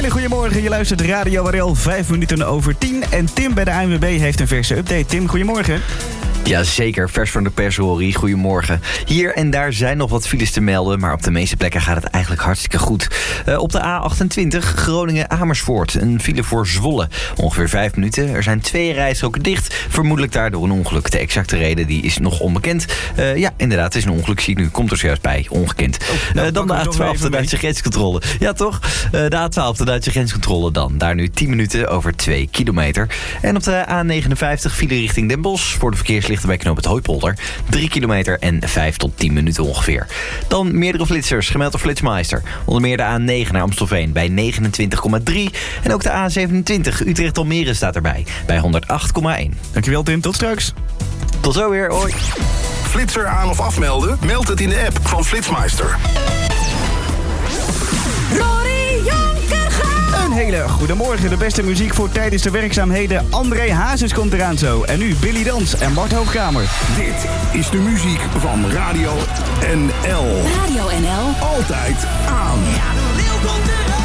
Hele goedemorgen, je luistert Radio Warel 5 minuten over 10. En Tim bij de ANWB heeft een verse update. Tim, goedemorgen. Jazeker, vers van de pers, Rory. Goedemorgen. Hier en daar zijn nog wat files te melden, maar op de meeste plekken gaat het eigenlijk hartstikke goed. Op de A28 Groningen-Amersfoort, een file voor Zwolle. Ongeveer 5 minuten. Er zijn 2 rijstroken dicht. Vermoedelijk daardoor een ongeluk. De exacte reden die is nog onbekend. Ja, inderdaad, het is een ongeluk. Zie ik nu. Komt er zojuist bij. Ongekend. Dan de A12, de Duitse grenscontrole. Ja, toch? De A12, de Duitse grenscontrole dan. Daar nu 10 minuten over 2 kilometer. En op de A59 file richting Den Bosch voor de verkeerslichten bij knoop het Hooipolder. 3 kilometer en 5 tot 10 minuten ongeveer. Dan meerdere flitsers, gemeld door Flitsmeister. Onder meer de A9 naar Amstelveen bij 29,3. En ook de A27 Utrecht-Almere staat erbij bij 108,1. Dankjewel Tim, tot straks. Tot zo weer, hoi. Flitser aan of afmelden? Meld het in de app van Flitsmeister. Een hele goede morgen. De beste muziek voor tijdens de werkzaamheden. André Hazes komt eraan zo. En nu Billy Dans en Bart Hoogkamer. Dit is de muziek van Radio NL. Radio NL. Altijd aan. Ja, de leeuw komt eraan.